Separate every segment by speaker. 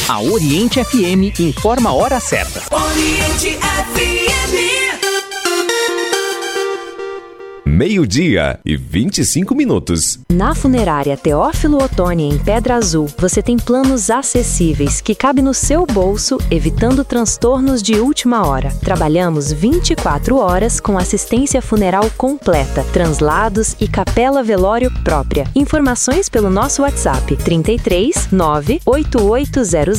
Speaker 1: A Oriente FM informa a hora certa.
Speaker 2: Oriente FM.
Speaker 3: 12:25.
Speaker 4: Na Funerária Teófilo Otoni, em Pedra Azul, você tem planos acessíveis que cabem no seu bolso, evitando transtornos de última hora. Trabalhamos 24 horas com assistência funeral completa, translados e capela velório própria. Informações pelo nosso WhatsApp 33 98800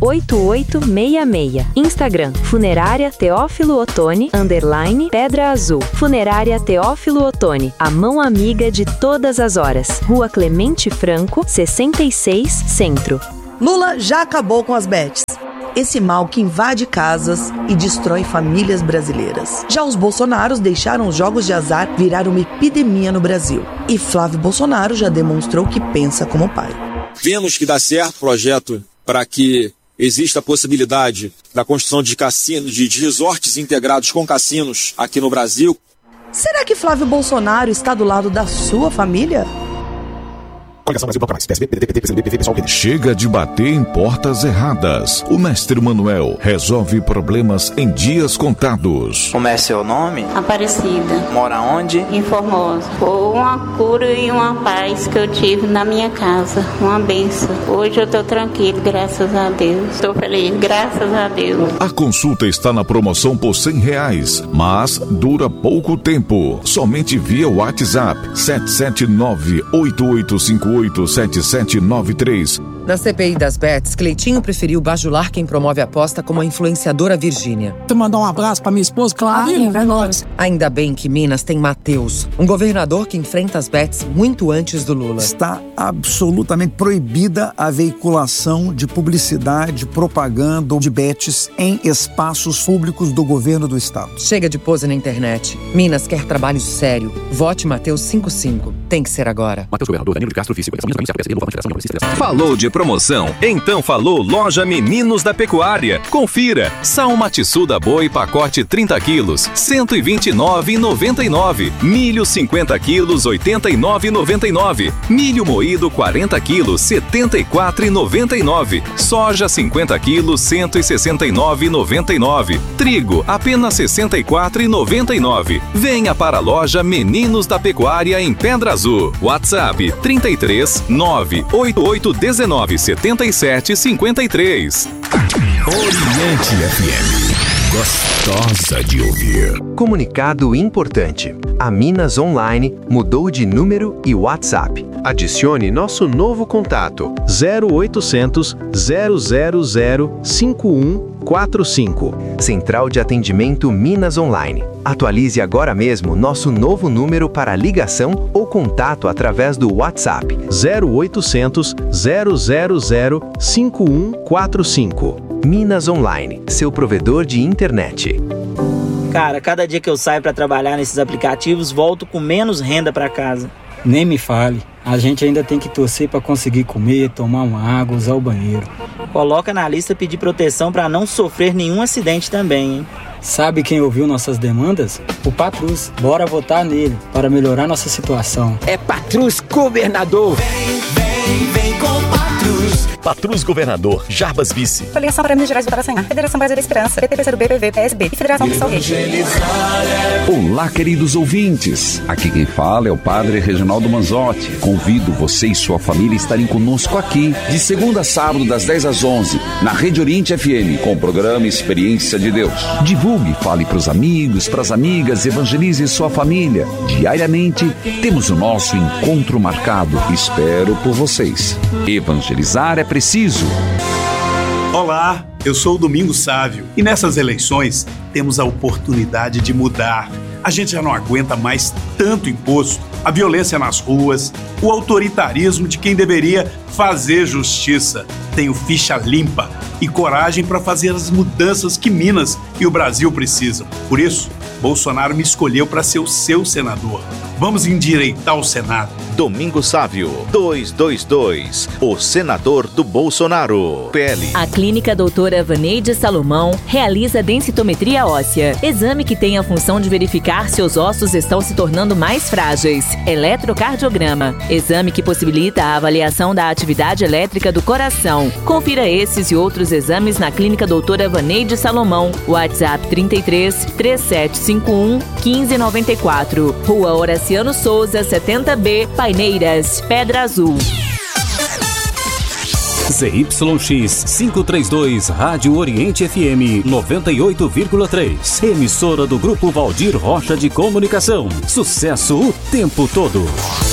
Speaker 4: 8866. Instagram Funerária Teófilo Otoni _ Pedra Azul. Funerária Teófilo Otoni, a mão amiga de todas as horas. Rua Clemente Franco, 66, Centro.
Speaker 5: Lula já acabou com as bets. Esse mal que invade casas e destrói famílias brasileiras. Já os Bolsonaros deixaram os jogos de azar virar uma epidemia no Brasil. E Flávio Bolsonaro já demonstrou que pensa como pai.
Speaker 6: Vemos que dá certo o projeto para que exista a possibilidade da construção de cassinos, de resorts integrados com cassinos aqui no Brasil.
Speaker 5: Será que Flávio Bolsonaro está do lado da sua família?
Speaker 7: Chega de bater em portas erradas. O mestre Manuel resolve problemas em dias contados.
Speaker 8: Como é seu nome?
Speaker 9: Aparecida.
Speaker 8: Mora onde?
Speaker 9: Em Formosa. Foi uma cura e uma paz que eu tive na minha casa. Uma bênção. Hoje eu estou tranquilo, graças a Deus. Estou feliz, graças a Deus.
Speaker 7: A consulta está na promoção por R$100, mas dura pouco tempo. Somente via WhatsApp 779-8858-7793.
Speaker 10: Na CPI das bets, Cleitinho preferiu bajular quem promove a aposta como a influenciadora Virgínia.
Speaker 11: Tu mandar um abraço pra minha esposa, Clarinha, é nóis.
Speaker 10: Ainda bem que Minas tem Mateus, um governador que enfrenta as bets muito antes do Lula.
Speaker 12: Está absolutamente proibida a veiculação de publicidade, propaganda ou de bets em espaços públicos do governo do estado.
Speaker 10: Chega de pose na internet. Minas quer trabalho sério. Vote Mateus 55. Tem que ser agora.
Speaker 13: Mateus Governador, Danilo de Castro, Vice,
Speaker 3: Falou de promoção? Então falou Loja Meninos da Pecuária. Confira. Sal Matissuda Boi pacote 30 quilos, R$ 129,99. Milho 50 quilos, R$ 89,99. Milho moído 40 quilos, R$ 74,99. Soja 50 quilos, R$ 169,99. Trigo apenas R$ 64,99. Venha para a Loja Meninos da Pecuária em Pedra Azul. WhatsApp 33 98819 7753.
Speaker 7: Oriente FM. Gostosa de ouvir.
Speaker 14: Comunicado importante. A Minas Online mudou de número e WhatsApp. Adicione nosso novo contato 0800 000 5145. Central de Atendimento Minas Online. Atualize agora mesmo nosso novo número para ligação ou contato através do WhatsApp 0800 000 5145. Minas Online, seu provedor de internet.
Speaker 15: Cara, cada dia que eu saio para trabalhar nesses aplicativos, volto com menos renda para casa.
Speaker 16: Nem me fale, a gente ainda tem que torcer para conseguir comer, tomar uma água, usar o banheiro.
Speaker 15: Coloca na lista pedir proteção para não sofrer nenhum acidente também, hein?
Speaker 16: Sabe quem ouviu nossas demandas? O Patrus. Bora votar nele para melhorar nossa situação.
Speaker 1: É Patrus Governador.
Speaker 2: Vem com Patrus.
Speaker 3: Patrus Governador, Jarbas Vice.
Speaker 17: Coligação para Minas Gerais votar sem Federação Brasileira da Esperança, PT, PCdoB, PV, PSB e Federação do Sol Rei.
Speaker 18: Olá, queridos ouvintes. Aqui quem fala é o Padre Reginaldo Manzotti. Convido você e sua família a estarem conosco aqui, de segunda a sábado, das 10 às 11, na Rede Oriente FM, com o programa Experiência de Deus. Divulgue, fale para os amigos, para as amigas, evangelize sua família. Diariamente, temos o nosso encontro marcado. Espero por vocês. Evangelizar é preciso.
Speaker 19: Olá, eu sou o Domingos Sávio e nessas eleições temos a oportunidade de mudar. A gente já não aguenta mais tanto imposto, a violência nas ruas, o autoritarismo de quem deveria fazer justiça. Tenho ficha limpa e coragem para fazer as mudanças que Minas e o Brasil precisam. Por isso, Bolsonaro me escolheu para ser o seu senador. Vamos endireitar o Senado.
Speaker 8: Domingo Sávio, 222, o senador do Bolsonaro. PL.
Speaker 13: A Clínica Doutora Vaneide Salomão realiza densitometria óssea, exame que tem a função de verificar se os ossos estão se tornando mais frágeis. Eletrocardiograma, exame que possibilita a avaliação da atividade elétrica do coração. Confira esses e outros exames na Clínica Doutora Vaneide Salomão. WhatsApp 33 3751 1594. Rua Horaciano Souza, 70B, Paineiras, Pedra Azul.
Speaker 20: ZYX 532, Rádio Oriente FM 98,3. Emissora do Grupo Valdir Rocha de Comunicação. Sucesso o tempo todo.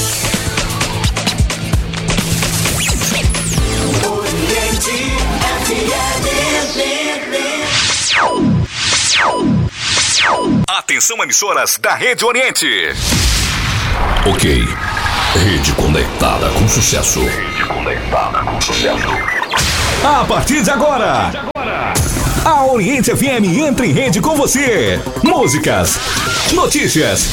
Speaker 3: Atenção, emissoras da Rede Oriente.
Speaker 21: Ok. Rede conectada com sucesso.
Speaker 3: A partir de agora, a Oriente FM entra em rede com você. Músicas, notícias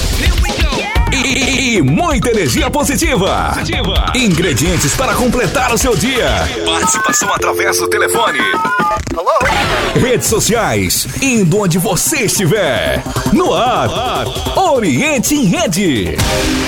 Speaker 3: e muita energia positiva. Ingredientes para completar o seu dia. Participação através do telefone. Redes sociais, indo onde você estiver. No ar, Oriente em Rede.